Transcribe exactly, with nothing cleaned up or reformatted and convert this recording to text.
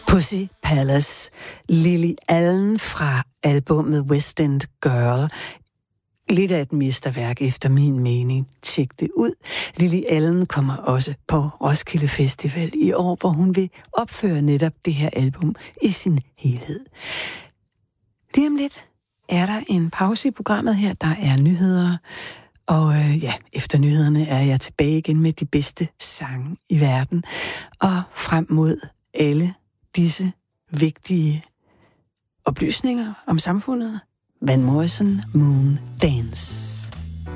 Pussy Palace, Lily Allen fra albumet West End Girl. Lidt af et mesterværk efter min mening. Tjek det ud. Lily Allen kommer også på Roskilde Festival i år, hvor hun vil opføre netop det her album i sin helhed. Lige om lidt er der en pause i programmet her. Der er nyheder. Og øh, ja, efter nyhederne er jeg tilbage igen med de bedste sange i verden. Og frem mod alle disse vigtige oplysninger om samfundet. Van Morrison, Moon Dance.